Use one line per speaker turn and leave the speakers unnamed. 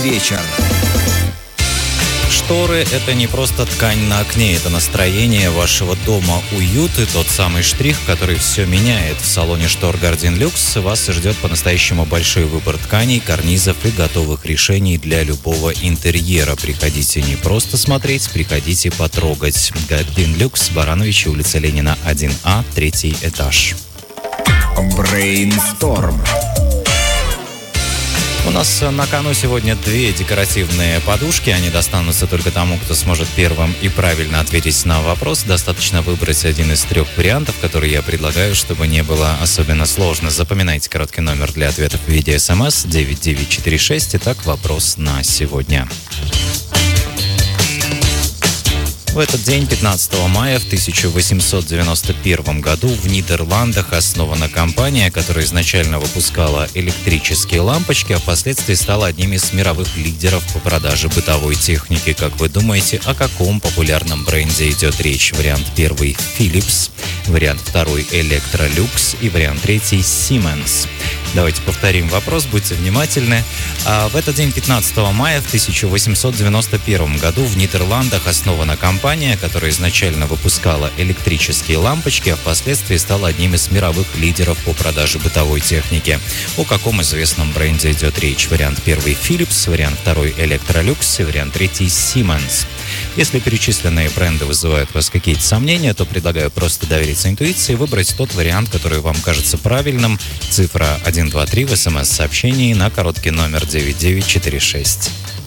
Вечер.
Шторы — это не просто ткань на окне, это настроение вашего дома, уют и тот самый штрих, который все меняет. В салоне штор Gardin Lux вас ждет по-настоящему большой выбор тканей, карнизов и готовых решений для любого интерьера. Приходите не просто смотреть, приходите потрогать. Gardin Lux, Барановичи, улица Ленина, 1А, 3 этаж.
Брейнсторм.
У нас на кону сегодня 2 декоративные подушки. Они достанутся только тому, кто сможет первым и правильно ответить на вопрос. Достаточно выбрать один из 3 вариантов, которые я предлагаю, чтобы не было особенно сложно. Запоминайте короткий номер для ответов в виде СМС 9946. Итак, вопрос на сегодня. В этот день, 15 мая в 1891 году, в Нидерландах основана компания, которая изначально выпускала электрические лампочки, а впоследствии стала одним из мировых лидеров по продаже бытовой техники. Как вы думаете, о каком популярном бренде идет речь? Вариант 1 – Philips, вариант 2 – Electrolux и вариант 3 – Siemens. Давайте повторим вопрос, будьте внимательны. В этот день, 15 мая в 1891 году, в Нидерландах основана компания, которая изначально выпускала электрические лампочки, а впоследствии стала одним из мировых лидеров по продаже бытовой техники. О каком известном бренде идет речь? Вариант 1 – Philips, вариант 2 – Electrolux и вариант 3 – Siemens. Если перечисленные бренды вызывают у вас какие-то сомнения, то предлагаю просто довериться интуиции и выбрать тот вариант, который вам кажется правильным. Цифра 123 в СМС-сообщении на короткий номер 9946.